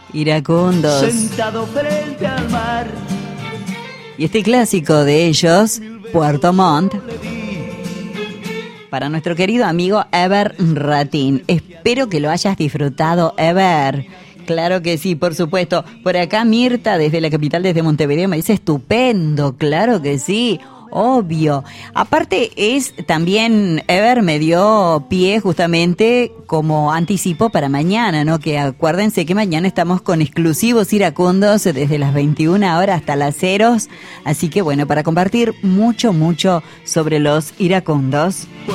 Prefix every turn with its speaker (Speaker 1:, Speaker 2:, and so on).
Speaker 1: Iracundos.
Speaker 2: Sentado frente al mar.
Speaker 1: Y este clásico de ellos, Puerto Montt, para nuestro querido amigo Ever Ratín. Espero que lo hayas disfrutado, Ever. Claro que sí, por supuesto. Por acá Mirta, desde la capital, desde Montevideo, me dice estupendo. Claro que sí, obvio. Aparte es también, Ever me dio pie justamente como anticipo para mañana, ¿no? Que acuérdense que mañana estamos con exclusivos iracundos desde las 21 horas hasta las 0. Así que bueno, para compartir mucho sobre los iracundos.